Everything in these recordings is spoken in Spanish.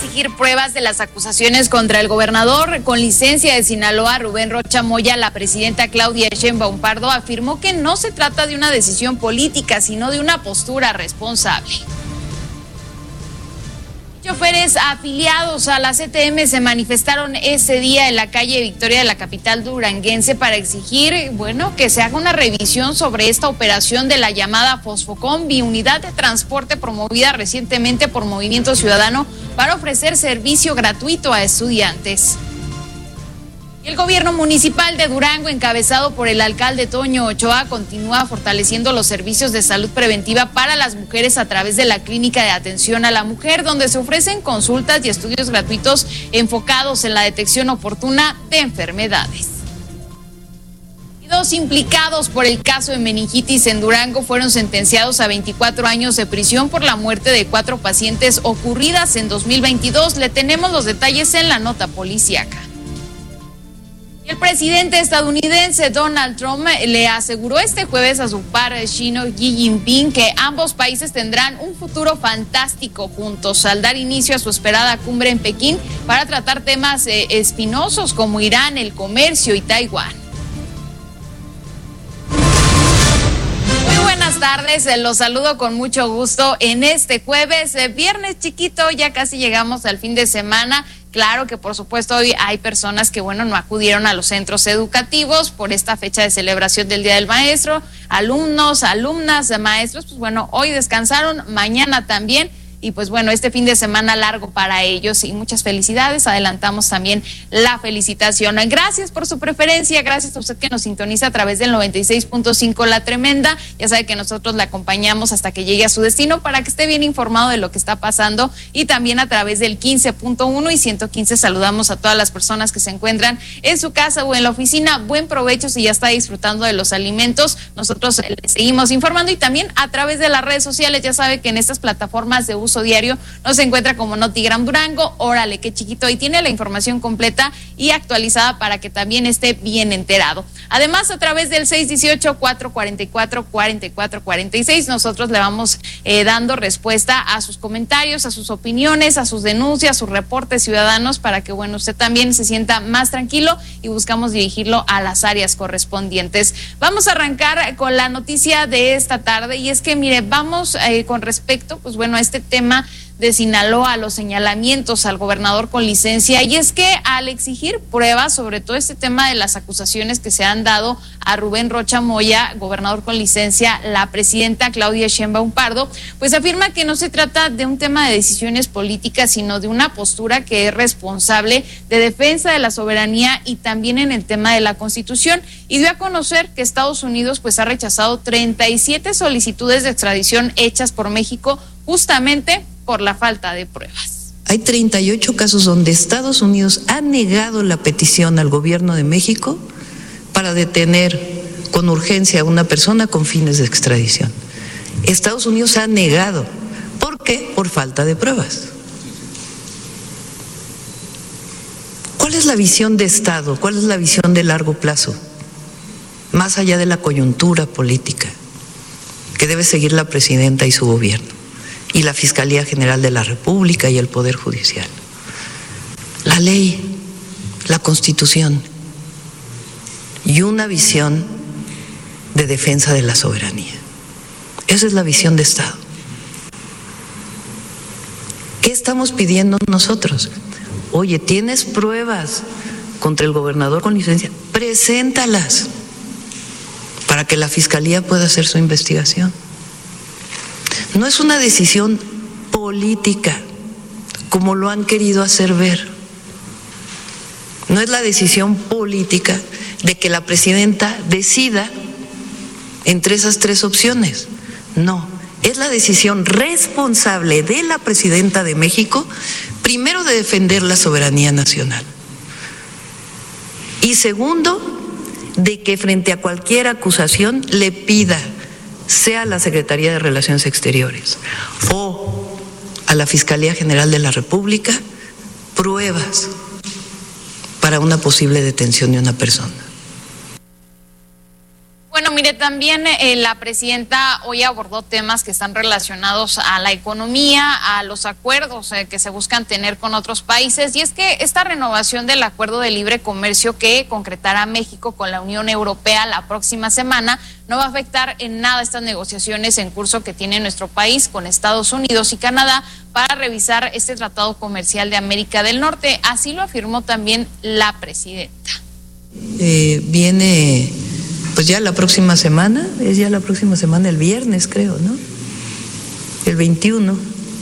exigir pruebas de las acusaciones contra el gobernador con licencia de Sinaloa, Rubén Rocha Moya, la presidenta Claudia Sheinbaum Pardo afirmó que no se trata de una decisión política, sino de una postura responsable. Choferes afiliados a la CTM se manifestaron ese día en la calle Victoria de la capital duranguense para exigir, que se haga una revisión sobre esta operación de la llamada Fosfocombi, unidad de transporte promovida recientemente por Movimiento Ciudadano para ofrecer servicio gratuito a estudiantes. El gobierno municipal de Durango, encabezado por el alcalde Toño Ochoa, continúa fortaleciendo los servicios de salud preventiva para las mujeres a través de la Clínica de Atención a la Mujer, donde se ofrecen consultas y estudios gratuitos enfocados en la detección oportuna de enfermedades. Dos implicados por el caso de meningitis en Durango fueron sentenciados a 24 años de prisión por la muerte de 4 pacientes ocurridas en 2022. Le tenemos los detalles en la nota policíaca. El presidente estadounidense Donald Trump le aseguró este jueves a su par chino Xi Jinping que ambos países tendrán un futuro fantástico juntos al dar inicio a su esperada cumbre en Pekín para tratar temas espinosos como Irán, el comercio y Taiwán. Muy buenas tardes, los saludo con mucho gusto en este jueves, viernes chiquito, ya casi llegamos al fin de semana. Claro que por supuesto hoy hay personas que no acudieron a los centros educativos por esta fecha de celebración del Día del Maestro, alumnos, alumnas, maestros, hoy descansaron, mañana también. Y este fin de semana largo para ellos y muchas felicidades. Adelantamos también la felicitación. Gracias por su preferencia, gracias a usted que nos sintoniza a través del 96.5 La Tremenda. Ya sabe que nosotros la acompañamos hasta que llegue a su destino para que esté bien informado de lo que está pasando y también a través del 15.1 y 115 saludamos a todas las personas que se encuentran en su casa o en la oficina. Buen provecho si ya está disfrutando de los alimentos. Nosotros le seguimos informando y también a través de las redes sociales. Ya sabe que en estas plataformas de uso diario nos encuentra como Notigram Durango. Órale, qué chiquito, y tiene la información completa y actualizada para que también esté bien enterado. Además, a través del 618-444-4446 nosotros le vamos dando respuesta a sus comentarios, a sus opiniones, a sus denuncias, a sus reportes ciudadanos para que usted también se sienta más tranquilo y buscamos dirigirlo a las áreas correspondientes. Vamos a arrancar con la noticia de esta tarde y es que vamos con respecto a este tema de Sinaloa, los señalamientos al gobernador con licencia, y es que al exigir pruebas sobre todo este tema de las acusaciones que se han dado a Rubén Rocha Moya, gobernador con licencia, la presidenta Claudia Sheinbaum Pardo, afirma que no se trata de un tema de decisiones políticas, sino de una postura que es responsable de defensa de la soberanía y también en el tema de la Constitución, y dio a conocer que Estados Unidos ha rechazado 37 solicitudes de extradición hechas por México justamente por la falta de pruebas. Hay 38 casos donde Estados Unidos ha negado la petición al gobierno de México para detener con urgencia a una persona con fines de extradición. Estados Unidos ha negado. ¿Por qué? Por falta de pruebas. ¿Cuál es la visión de Estado? ¿Cuál es la visión de largo plazo? Más allá de la coyuntura política que debe seguir la presidenta y su gobierno, y la Fiscalía General de la República y el Poder Judicial. La ley, la Constitución y una visión de defensa de la soberanía. Esa es la visión de Estado. ¿Qué estamos pidiendo nosotros? Oye, ¿tienes pruebas contra el gobernador con licencia? Preséntalas para que la Fiscalía pueda hacer su investigación. No es una decisión política, como lo han querido hacer ver. No es la decisión política de que la presidenta decida entre esas 3 opciones. No, es la decisión responsable de la presidenta de México, primero de defender la soberanía nacional. Y segundo, de que frente a cualquier acusación le pida, sea a la Secretaría de Relaciones Exteriores o a la Fiscalía General de la República, pruebas para una posible detención de una persona. también la presidenta hoy abordó temas que están relacionados a la economía, a los acuerdos que se buscan tener con otros países, y es que esta renovación del acuerdo de libre comercio que concretará México con la Unión Europea la próxima semana no va a afectar en nada estas negociaciones en curso que tiene nuestro país con Estados Unidos y Canadá para revisar este tratado comercial de América del Norte. Así lo afirmó también la presidenta. Viene pues ya la próxima semana, el viernes creo, ¿no? El 21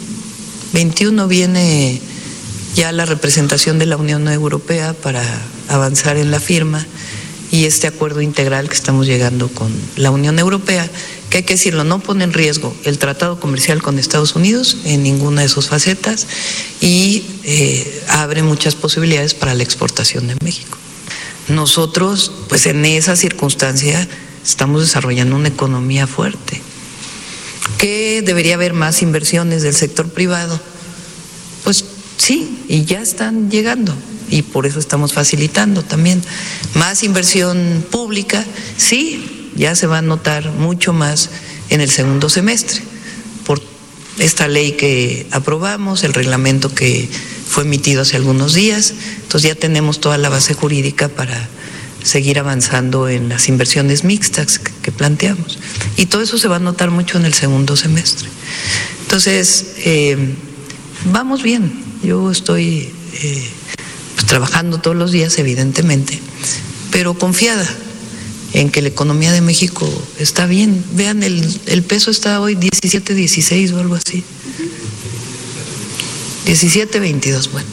viene ya la representación de la Unión Europea para avanzar en la firma y este acuerdo integral que estamos llegando con la Unión Europea, que hay que decirlo, no pone en riesgo el tratado comercial con Estados Unidos en ninguna de sus facetas y abre muchas posibilidades para la exportación de México. Nosotros, pues en esa circunstancia, estamos desarrollando una economía fuerte. ¿Que debería haber más inversiones del sector privado? Pues sí, y ya están llegando, y por eso estamos facilitando también. Más inversión pública, sí, ya se va a notar mucho más en el segundo semestre, por esta ley que aprobamos, el reglamento que fue emitido hace algunos días, entonces ya tenemos toda la base jurídica para seguir avanzando en las inversiones mixtas que planteamos. Y todo eso se va a notar mucho en el segundo semestre. Entonces, vamos bien. Yo estoy pues, trabajando todos los días, evidentemente, pero confiada en que la economía de México está bien. Vean, el peso está hoy 17.16 o algo así. 17.22, bueno.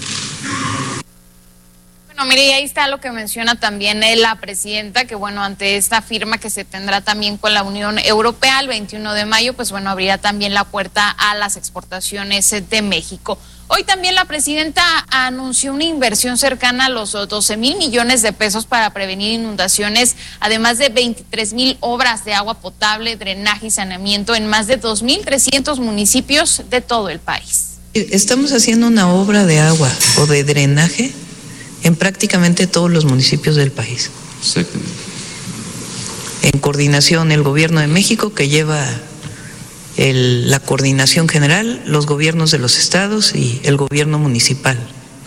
Bueno, mire, y ahí está lo que menciona también la presidenta, que bueno, ante esta firma que se tendrá también con la Unión Europea el 21 de mayo, pues bueno, abrirá también la puerta a las exportaciones de México. Hoy también la presidenta anunció una inversión cercana a los 12,000 millones de pesos para prevenir inundaciones, además de 23,000 obras de agua potable, drenaje y saneamiento en más de 2,300 municipios de todo el país. Estamos haciendo una obra de agua o de drenaje en prácticamente todos los municipios del país. Sí. En coordinación el Gobierno de México, que lleva la coordinación general, los gobiernos de los estados y el gobierno municipal.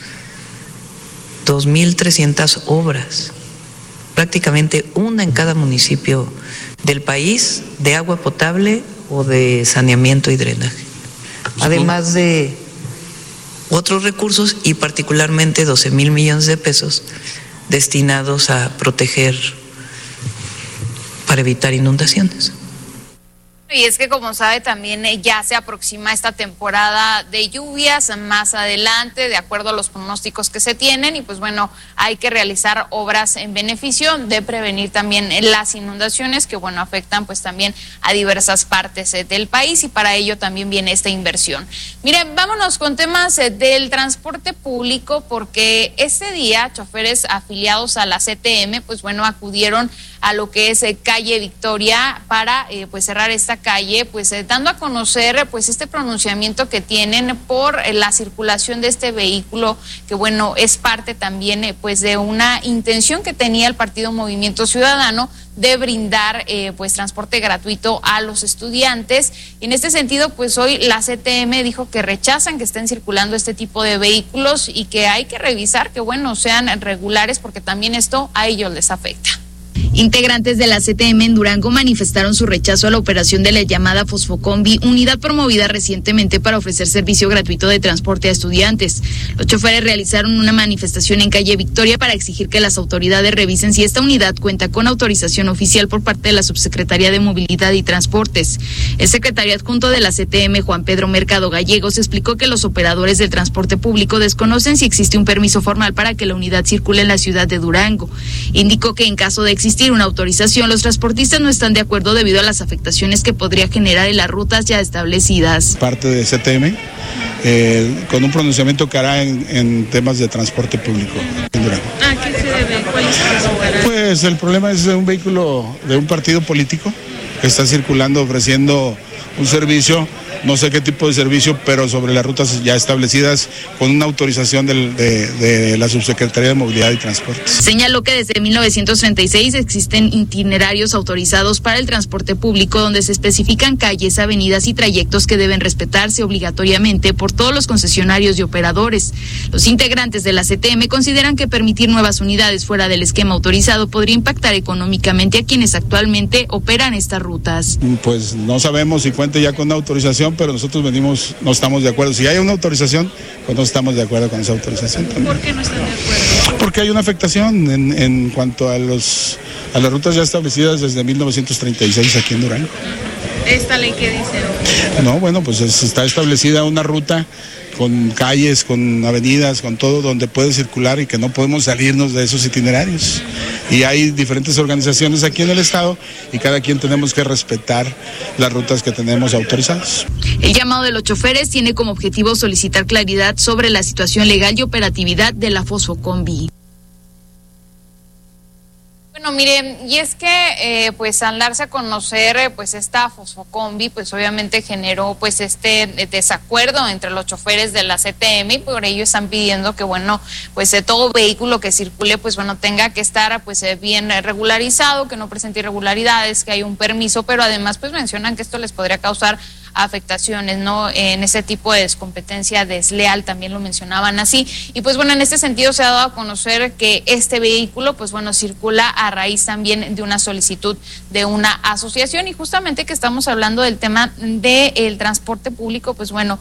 2,300 obras, prácticamente una en cada municipio del país, de agua potable o de saneamiento y drenaje. Además de otros recursos y particularmente 12,000 millones de pesos destinados a proteger para evitar inundaciones. Y es que, como sabe, también ya se aproxima esta temporada de lluvias más adelante, de acuerdo a los pronósticos que se tienen, y pues bueno, hay que realizar obras en beneficio de prevenir también las inundaciones que bueno, afectan pues también a diversas partes del país, y para ello también viene esta inversión. Miren, vámonos con temas del transporte público, porque este día choferes afiliados a la CTM pues bueno, acudieron a lo que es calle Victoria para pues cerrar esta calle, pues dando a conocer pues este pronunciamiento que tienen por la circulación de este vehículo, que bueno, es parte también pues de una intención que tenía el partido Movimiento Ciudadano de brindar pues transporte gratuito a los estudiantes. Y en este sentido, pues hoy la CTM dijo que rechazan que estén circulando este tipo de vehículos y que hay que revisar que bueno, sean regulares, porque también esto a ellos les afecta. Integrantes de la CTM en Durango manifestaron su rechazo a la operación de la llamada Fosfocombi, unidad promovida recientemente para ofrecer servicio gratuito de transporte a estudiantes. Los choferes realizaron una manifestación en calle Victoria para exigir que las autoridades revisen si esta unidad cuenta con autorización oficial por parte de la Subsecretaría de Movilidad y Transportes. El secretario adjunto de la CTM, Juan Pedro Mercado Gallegos, explicó que los operadores del transporte público desconocen si existe un permiso formal para que la unidad circule en la ciudad de Durango. Indicó que en caso de existir una autorización, los transportistas no están de acuerdo debido a las afectaciones que podría generar en las rutas ya establecidas. Parte de CTM, con un pronunciamiento que hará en temas de transporte público en Durango. ¿A qué se debe? ¿Cuál es el problema? Pues el problema es un vehículo de un partido político que está circulando ofreciendo un servicio no sé qué tipo de servicio, pero sobre las rutas ya establecidas con una autorización de la Subsecretaría de Movilidad y Transportes. Señaló que desde 1936 existen itinerarios autorizados para el transporte público donde se especifican calles, avenidas y trayectos que deben respetarse obligatoriamente por todos los concesionarios y operadores. Los integrantes de la CTM consideran que permitir nuevas unidades fuera del esquema autorizado podría impactar económicamente a quienes actualmente operan estas rutas. Pues no sabemos si cuente ya con una autorización, pero nosotros no estamos de acuerdo. Si hay una autorización, pues no estamos de acuerdo con esa autorización también. ¿Por qué no están de acuerdo? Porque hay una afectación en cuanto a las rutas ya establecidas desde 1936 aquí en Durango. ¿Esta ley qué dice? No, bueno, pues está establecida una ruta con calles, con avenidas, con todo donde puede circular y que no podemos salirnos de esos itinerarios. Y hay diferentes organizaciones aquí en el estado y cada quien tenemos que respetar las rutas que tenemos autorizadas. El llamado de los choferes tiene como objetivo solicitar claridad sobre la situación legal y operatividad de la Fosfocombi. Bueno, miren, y es que pues al darse a conocer pues esta Fosfocombi, pues obviamente generó pues este desacuerdo entre los choferes de la CTM y por ello están pidiendo que bueno, pues todo vehículo que circule pues bueno tenga que estar pues bien regularizado, que no presente irregularidades, que haya un permiso, pero además pues mencionan que esto les podría causar afectaciones, ¿no? En ese tipo de descompetencia desleal, también lo mencionaban así. Y pues bueno, en este sentido se ha dado a conocer que este vehículo, pues bueno, circula a raíz también de una solicitud de una asociación y justamente que estamos hablando del tema del transporte público, pues bueno,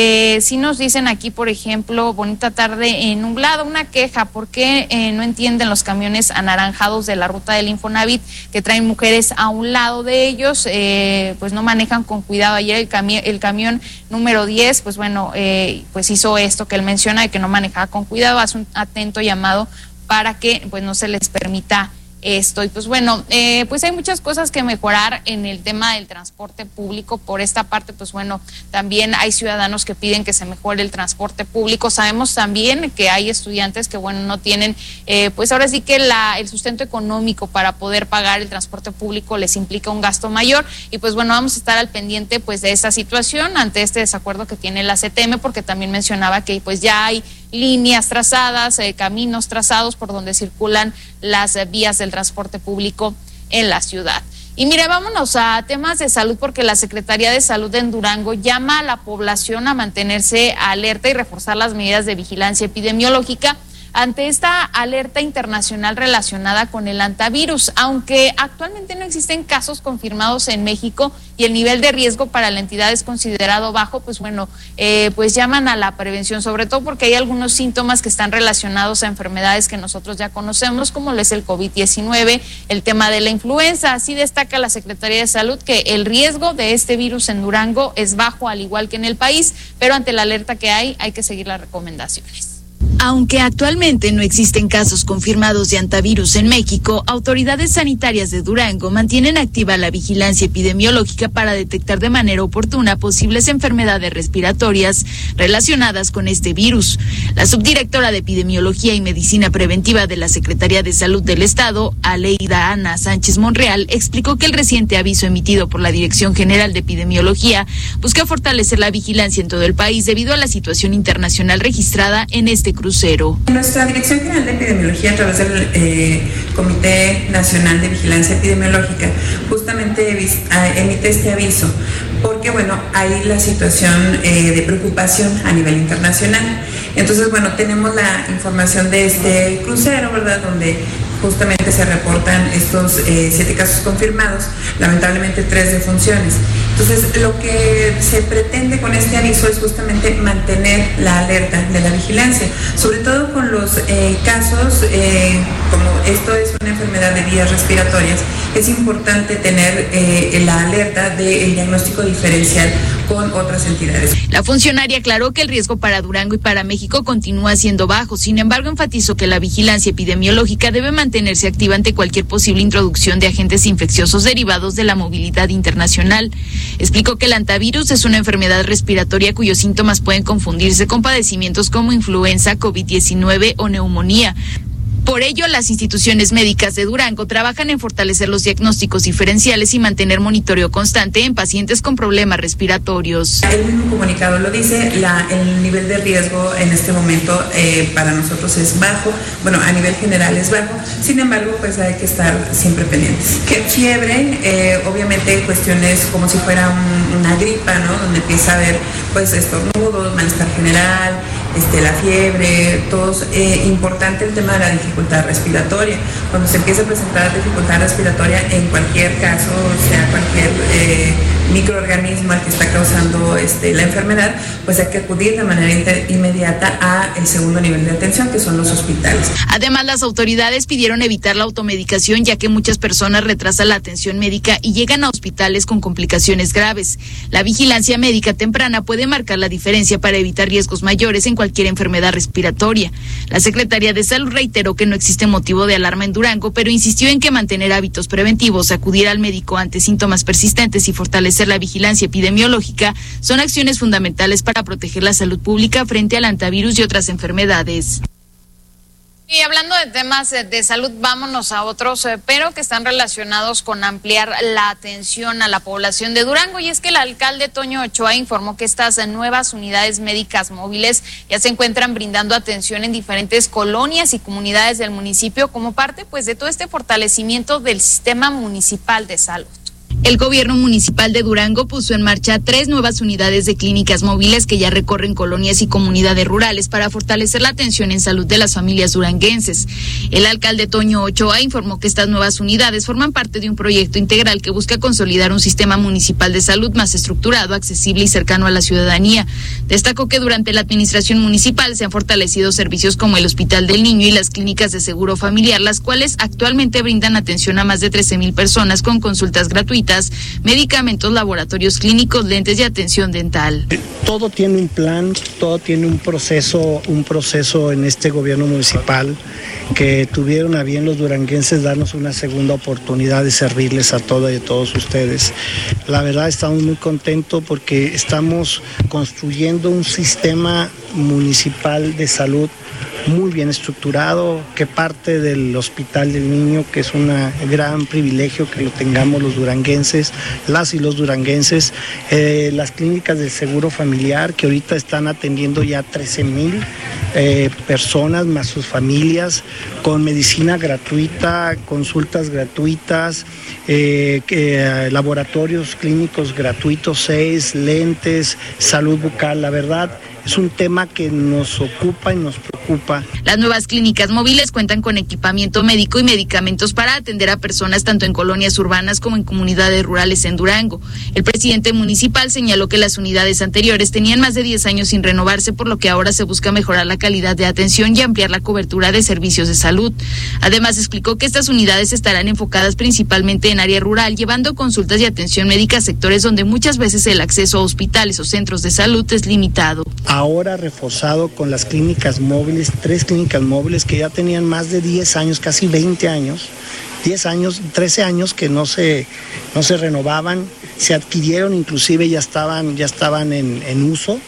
si nos dicen aquí, por ejemplo, bonita tarde nublada, una queja, ¿por qué no entienden los camiones anaranjados de la ruta del Infonavit que traen mujeres a un lado de ellos? Pues no manejan con cuidado. Ayer el camión número 10, pues bueno, pues hizo esto que él menciona de que no manejaba con cuidado, hace un atento llamado para que pues no se les permita esto. Y pues bueno, pues hay muchas cosas que mejorar en el tema del transporte público. Por esta parte, pues bueno, también hay ciudadanos que piden que se mejore el transporte público. Sabemos también que hay estudiantes que bueno, no tienen, pues ahora sí que el sustento económico para poder pagar el transporte público les implica un gasto mayor. Y pues bueno, vamos a estar al pendiente pues de esta situación ante este desacuerdo que tiene la CTM, porque también mencionaba que pues ya hay líneas trazadas, caminos trazados por donde circulan las vías del transporte público en la ciudad. Y mire, vámonos a temas de salud, porque la Secretaría de Salud en Durango llama a la población a mantenerse alerta y reforzar las medidas de vigilancia epidemiológica ante esta alerta internacional relacionada con el hantavirus. Aunque actualmente no existen casos confirmados en México y el nivel de riesgo para la entidad es considerado bajo, pues bueno, pues llaman a la prevención, sobre todo porque hay algunos síntomas que están relacionados a enfermedades que nosotros ya conocemos, como lo es el COVID-19, el tema de la influenza. Así destaca la Secretaría de Salud que el riesgo de este virus en Durango es bajo, al igual que en el país, pero ante la alerta que hay que seguir las recomendaciones. Aunque actualmente no existen casos confirmados de hantavirus en México, autoridades sanitarias de Durango mantienen activa la vigilancia epidemiológica para detectar de manera oportuna posibles enfermedades respiratorias relacionadas con este virus. La subdirectora de Epidemiología y Medicina Preventiva de la Secretaría de Salud del Estado, Aleida Ana Sánchez Monreal, explicó que el reciente aviso emitido por la Dirección General de Epidemiología busca fortalecer la vigilancia en todo el país debido a la situación internacional registrada en este crucero. Nuestra Dirección General de Epidemiología, a través del Comité Nacional de Vigilancia Epidemiológica, justamente emite este aviso porque, bueno, hay la situación de preocupación a nivel internacional. Entonces, bueno, tenemos la información de este crucero, ¿verdad?, donde justamente se reportan estos 7 casos confirmados, lamentablemente 3 defunciones. Entonces, lo que se pretende con este aviso es justamente mantener la alerta de la vigilancia, sobre todo con los casos, como esto es una enfermedad de vías respiratorias, es importante tener la alerta del diagnóstico diferencial con otras entidades. La funcionaria aclaró que el riesgo para Durango y para México continúa siendo bajo. Sin embargo, enfatizó que la vigilancia epidemiológica debe mantenerse activa ante cualquier posible introducción de agentes infecciosos derivados de la movilidad internacional. Explicó que el hantavirus es una enfermedad respiratoria cuyos síntomas pueden confundirse con padecimientos como influenza, COVID-19 o neumonía. Por ello, las instituciones médicas de Durango trabajan en fortalecer los diagnósticos diferenciales y mantener monitoreo constante en pacientes con problemas respiratorios. El mismo comunicado lo dice, el nivel de riesgo en este momento para nosotros es bajo, bueno, a nivel general es bajo, sin embargo, pues hay que estar siempre pendientes. Que fiebre, obviamente cuestiones como si fuera una gripa, ¿no? Donde empieza a haber pues estornudos, malestar general, la fiebre, todos, importante el tema de la dificultad respiratoria. Cuando se empieza a presentar dificultad respiratoria en cualquier caso, sea cualquier microorganismo al que está causando la enfermedad, pues hay que acudir de manera inmediata a el segundo nivel de atención, que son los hospitales. Además, las autoridades pidieron evitar la automedicación, ya que muchas personas retrasan la atención médica y llegan a hospitales con complicaciones graves. La vigilancia médica temprana puede marcar la diferencia para evitar riesgos mayores en cualquier enfermedad respiratoria. La Secretaría de Salud reiteró que no existe motivo de alarma en Durango, pero insistió en que mantener hábitos preventivos, acudir al médico ante síntomas persistentes y fortalecer la vigilancia epidemiológica son acciones fundamentales para proteger la salud pública frente al hantavirus y otras enfermedades. Y hablando de temas de salud, vámonos a otros, pero que están relacionados con ampliar la atención a la población de Durango. Y es que el alcalde Toño Ochoa informó que estas nuevas unidades médicas móviles ya se encuentran brindando atención en diferentes colonias y comunidades del municipio como parte pues de todo este fortalecimiento del sistema municipal de salud. El gobierno municipal de Durango puso en marcha 3 nuevas unidades de clínicas móviles que ya recorren colonias y comunidades rurales para fortalecer la atención en salud de las familias duranguenses. El alcalde Toño Ochoa informó que estas nuevas unidades forman parte de un proyecto integral que busca consolidar un sistema municipal de salud más estructurado, accesible y cercano a la ciudadanía. Destacó que durante la administración municipal se han fortalecido servicios como el Hospital del Niño y las clínicas de seguro familiar, las cuales actualmente brindan atención a más de 13,000 personas con consultas gratuitas, medicamentos, laboratorios clínicos, lentes y atención dental. Todo tiene un plan, todo tiene un proceso en este gobierno municipal que tuvieron a bien los duranguenses darnos una segunda oportunidad de servirles a todas y a todos ustedes. La verdad estamos muy contentos porque estamos construyendo un sistema municipal de salud muy bien estructurado, que parte del Hospital del Niño, que es un gran privilegio que lo tengamos los duranguenses, las y los duranguenses, las clínicas del seguro familiar, que ahorita están atendiendo ya 13,000 personas más sus familias, con medicina gratuita, consultas gratuitas, laboratorios clínicos gratuitos, 6, lentes, salud bucal. La verdad, es un tema que nos ocupa y nos preocupa. Las nuevas clínicas móviles cuentan con equipamiento médico y medicamentos para atender a personas tanto en colonias urbanas como en comunidades rurales en Durango. El presidente municipal señaló que las unidades anteriores tenían más de 10 años sin renovarse, por lo que ahora se busca mejorar la calidad de atención y ampliar la cobertura de servicios de salud. Además, explicó que estas unidades estarán enfocadas principalmente en área rural, llevando consultas y atención médica a sectores donde muchas veces el acceso a hospitales o centros de salud es limitado. Ahora reforzado con las clínicas móviles, 3 clínicas móviles que ya tenían más de 10 años, casi 20 años, 10 años, 13 años que no se renovaban, se adquirieron, inclusive ya estaban en uso,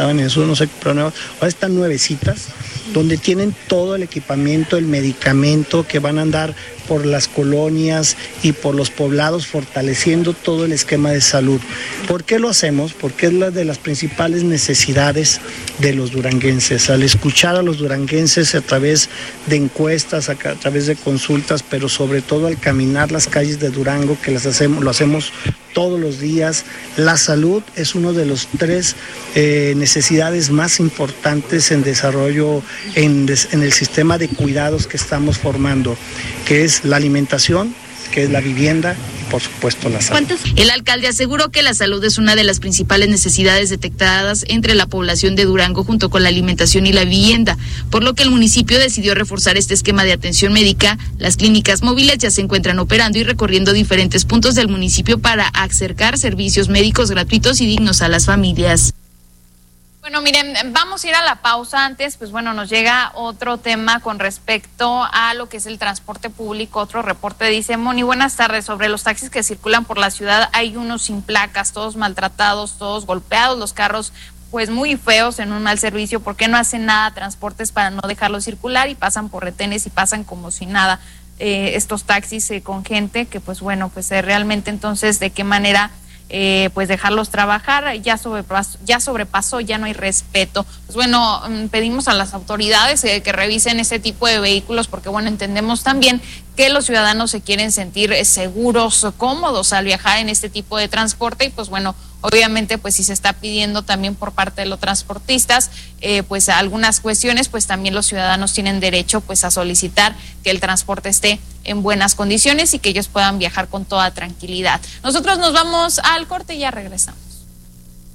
no sé, pero no, ahora están nuevecitas, donde tienen todo el equipamiento, el medicamento, que van a andar por las colonias y por los poblados fortaleciendo todo el esquema de salud. ¿Por qué lo hacemos? Porque es una de las principales necesidades de los duranguenses. Al escuchar a los duranguenses a través de encuestas, a través de consultas, pero sobre todo al caminar las calles de Durango, que lo hacemos todos los días, la salud es uno de los 3 necesidades más importantes en desarrollo en el sistema de cuidados que estamos formando, que es la alimentación, que es la vivienda y por supuesto la salud. El alcalde aseguró que la salud es una de las principales necesidades detectadas entre la población de Durango junto con la alimentación y la vivienda, por lo que el municipio decidió reforzar este esquema de atención médica. Las clínicas móviles ya se encuentran operando y recorriendo diferentes puntos del municipio para acercar servicios médicos gratuitos y dignos a las familias. Bueno, miren, vamos a ir a la pausa. Antes, pues bueno, nos llega otro tema con respecto a lo que es el transporte público. Otro reporte dice: Moni, buenas tardes. Sobre los taxis que circulan por la ciudad, hay unos sin placas, todos maltratados, todos golpeados, los carros pues muy feos, en un mal servicio. ¿Por qué no hacen nada transportes para no dejarlo circular y pasan por retenes y pasan como si nada estos taxis con gente que pues bueno, pues realmente entonces de qué manera pues dejarlos trabajar? Ya sobrepasó, ya no hay respeto. Pues bueno, pedimos a las autoridades que revisen ese tipo de vehículos, porque bueno, entendemos también que los ciudadanos se quieren sentir seguros, cómodos al viajar en este tipo de transporte, y pues bueno, obviamente pues si se está pidiendo también por parte de los transportistas pues algunas cuestiones, pues también los ciudadanos tienen derecho pues a solicitar que el transporte esté en buenas condiciones y que ellos puedan viajar con toda tranquilidad. Nosotros nos vamos al corte y ya regresamos.